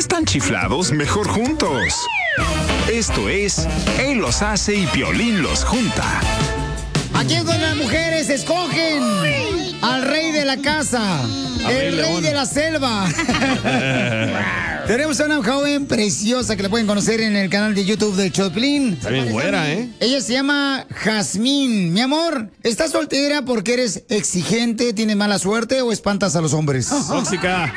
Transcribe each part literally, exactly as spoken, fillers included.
están chiflados, mejor juntos. Esto es Él los hace y Piolín los junta. Aquí es donde las mujeres escogen al rey de la casa, el rey de la selva. Tenemos a una joven preciosa que la pueden conocer en el canal de YouTube de Choplin. Está bien güera, ¿eh? Ella se llama Jazmín. Mi amor, ¿estás soltera porque eres exigente, tienes mala suerte o espantas a los hombres? Tóxica.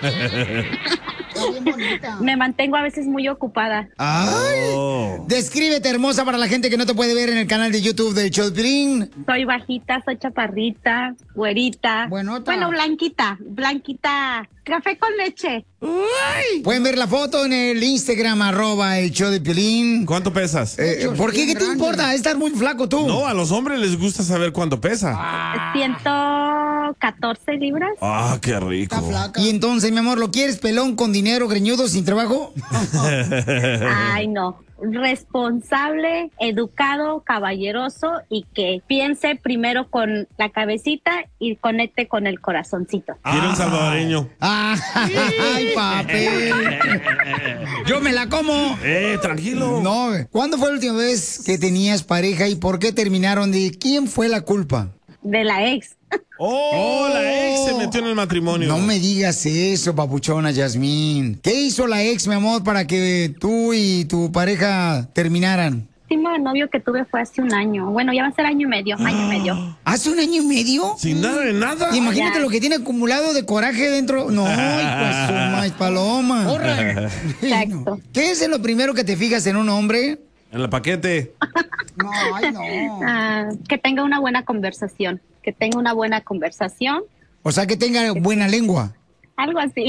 Me mantengo a veces muy ocupada. ¡Ay! Oh. Descríbete, hermosa, para la gente que no te puede ver en el canal de YouTube de Choplin. Soy bajita, soy chaparrita, güerita. Bueno, bueno, blanquita, blanquita. Café con leche. Uy. Pueden ver la foto en el Instagram, arroba el show de Piolín. ¿Cuánto pesas? Eh, ¿Por qué? ¿Qué te importa? Estás muy flaco tú. No, a los hombres les gusta saber cuánto pesa. Ah. ciento catorce libras. Ah, qué rico. Y entonces, mi amor, ¿lo quieres pelón, con dinero, greñudo, sin trabajo? Ay, no. Responsable, educado, caballeroso y que piense primero con la cabecita y conecte con el corazoncito. Quiero un salvadoreño. Ay, papi. Yo me la como. Eh, tranquilo. No, ¿cuándo fue la última vez que tenías pareja y por qué terminaron? ¿De quién fue la culpa? De la ex. Oh, oh, la ex se metió en el matrimonio. No me digas eso, papuchona Yasmín. ¿Qué hizo la ex, mi amor, para que tú y tu pareja terminaran? El último novio que tuve fue hace un año. Bueno, ya va a ser año y medio, año y medio. ¿Hace un año y medio? Sin nada de nada. Imagínate ya lo que tiene acumulado de coraje dentro. No, pues su maíz paloma. Corre. Exacto. ¿Qué es lo primero que te fijas en un hombre? En el paquete. No, ay, no. Ah, que tenga una buena conversación. Que tenga una buena conversación. O sea, que tenga buena lengua. Algo así.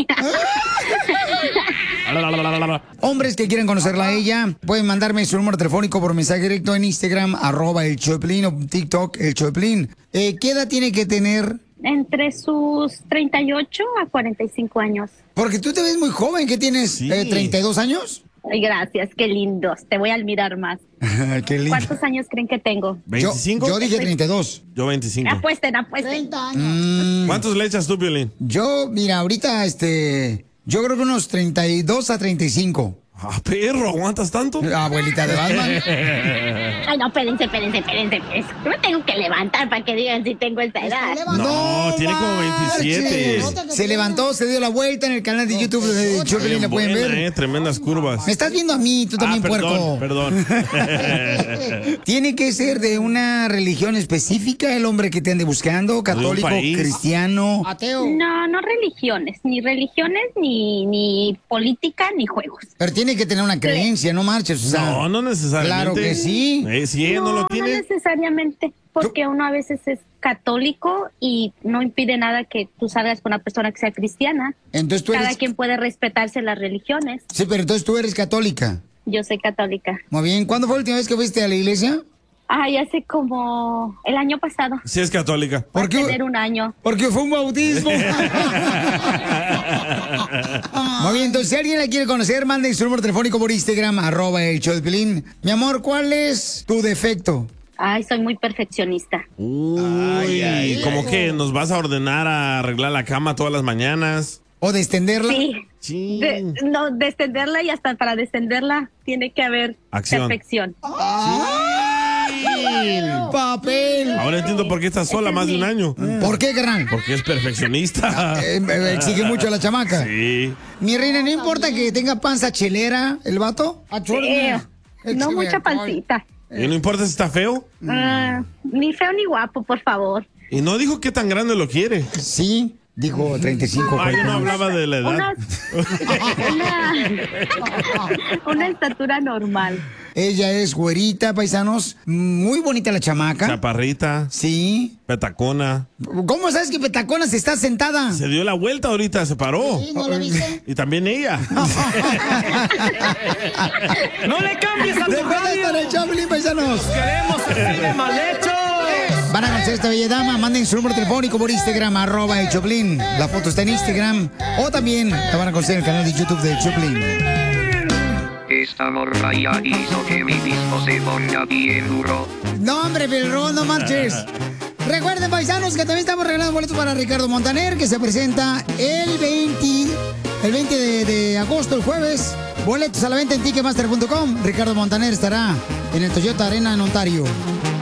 Hombres que quieren conocerla a ella, pueden mandarme su número telefónico por mensaje directo en Instagram, arroba el Choplin, o TikTok, el Choplin. Eh, ¿Qué edad tiene que tener? Entre sus treinta y ocho a cuarenta y cinco años. Porque tú te ves muy joven, ¿qué tienes? Sí. Eh, ¿treinta y dos años? Ay, gracias, qué lindos. Te voy a admirar más. Qué lindo. ¿Cuántos años creen que tengo? ¿veinticinco? Yo, yo dije treinta y dos. Yo veinticinco. Apuesten, apuesten. treinta años. Mm. ¿Cuántos le echas tú, Piolín? Yo, mira, ahorita, este, yo creo que unos treinta y dos a treinta y cinco. Ah, perro, ¿aguantas tanto? Abuelita de Batman. Ay, no, espérense, espérense, espérense. Yo me tengo que levantar para que digan si tengo esta edad. No, tiene como veintisiete. Se levantó, se dio la vuelta en el canal de YouTube de Choplin, la pueden ver. Eh, tremendas curvas. Me estás viendo a mí, tú también, ah, perdón, puerco. Perdón. ¿Tiene que ser de una religión específica el hombre que te ande buscando? ¿Católico, cristiano? Ateo. No, no religiones. Ni religiones, ni, ni política, ni juegos. Pero tiene que tener una creencia, no marches. O sea, no, no necesariamente. Claro que sí. Eh, si ella no, no lo tiene. No necesariamente, porque uno a veces es católico y no impide nada que tú salgas con una persona que sea cristiana. Entonces tú Cada eres... quien puede respetarse las religiones. Sí, pero entonces tú eres católica. Yo soy católica. Muy bien. ¿Cuándo fue la última vez que fuiste a la iglesia? Ay, hace como el año pasado. Sí, es católica. ¿Por qué? Tener un año. Porque fue un bautismo. Muy bien, entonces si alguien la quiere conocer, mande su número telefónico por Instagram, arroba el show de Piolín. Mi amor, ¿cuál es tu defecto? Ay, soy muy perfeccionista. Uy, ay, ay, ¿cómo que nos vas a ordenar a arreglar la cama todas las mañanas? ¿O de extenderla? Sí. Sí. De, no, de extenderla y hasta para descenderla tiene que haber acción. Perfección. ¡Ay! ¡Papel! Ahora entiendo por qué estás sola más de un año. ¿Por qué, carnal? Porque es perfeccionista. Eh, eh, exige mucho a la chamaca. Sí. Mi reina, ¿no importa que tenga panza chelera el vato? Sí. No mucha pancita. ¿Y no importa si está feo? Uh, ni feo ni guapo, por favor. Y no dijo qué tan grande lo quiere. Sí, dijo treinta y cinco. Ah, yo no hablaba de la edad. Una, una, una estatura normal. Ella es güerita, paisanos. Muy bonita la chamaca. Chaparrita. Sí. Petacona. ¿Cómo sabes que Petacona se está sentada? Se dio la vuelta ahorita, se paró. Sí, ¿no lo viste? Y también ella. ¡No le cambies a tu Después de estar en Choplin, paisanos. ¡Queremos que salga mal hecho! Van a conocer a esta bella dama, manden su número telefónico por Instagram, arroba el Choplin. La foto está en Instagram. O también la van a conocer en el canal de YouTube de Choplin. Esta morra ya hizo que mi disco se ponga bien duro. No, hombre, Pelrón, no marches. Recuerden, paisanos, que también estamos regalando boletos para Ricardo Montaner, que se presenta el veinte el veinte de, de agosto, el jueves. Boletos a la venta en ticketmaster punto com. Ricardo Montaner estará en el Toyota Arena en Ontario.